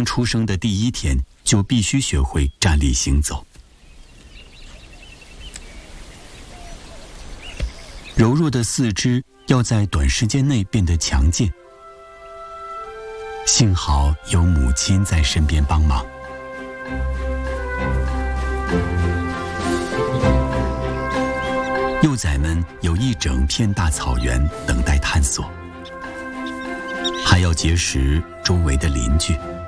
刚出生的第1天就必须学会站立行走。柔弱的四肢要在短时间内变得强健，幸好有母亲在身边帮忙。幼崽们有一整片大草原等待探索，还要结识周围的邻居。